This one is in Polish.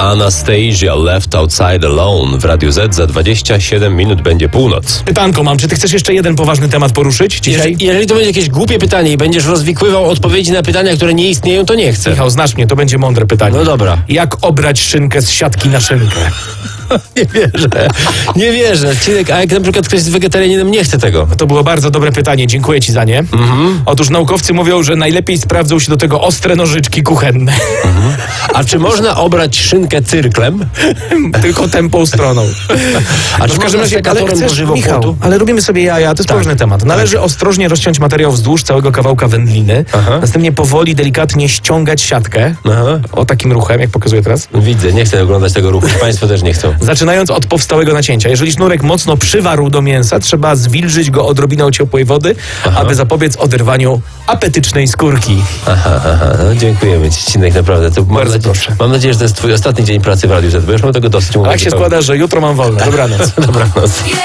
Anastasia Left Outside Alone w Radiu Z. Za 27 minut będzie północ. Pytanko mam, czy ty chcesz jeszcze jeden poważny temat poruszyć dzisiaj? Jeżeli to będzie jakieś głupie pytanie i będziesz rozwikływał odpowiedzi na pytania, które nie istnieją, to nie chcę. Michał, znasz mnie, to będzie mądre pytanie. No dobra. Jak obrać szynkę z siatki na szynkę? Nie wierzę. Nie wierzę. Cinek, a jak na przykład ktoś jest wegetarianinem, nie chce tego. To było bardzo dobre pytanie, dziękuję ci za nie. Otóż naukowcy mówią, że najlepiej sprawdzą się do tego ostre nożyczki kuchenne. A czy można obrać szynkę cyrklem? Tylko tępą stroną. A czy w każdym razie, ale do chcesz, żywopłotu? Michał, ale robimy sobie jaja, to jest poważny temat. Należy ostrożnie rozciąć materiał wzdłuż całego kawałka wędliny, następnie powoli, delikatnie ściągać siatkę, Aha. o takim ruchem, jak pokazuję teraz, Widzę, nie chcę oglądać tego ruchu. Państwo też nie chcą. zaczynając od powstałego nacięcia. Jeżeli sznurek mocno przywarł do mięsa, trzeba zwilżyć go odrobiną ciepłej wody, aby zapobiec oderwaniu apetycznej skórki. Aha, no dziękujemy ci, Cinek, naprawdę. To Bardzo proszę. Mam nadzieję, że to jest twój ostatni dzień pracy w Radiu Z, bo już mam tego dosyć. Tak się składa, że jutro mam wolne. Dobranoc. Dobranoc.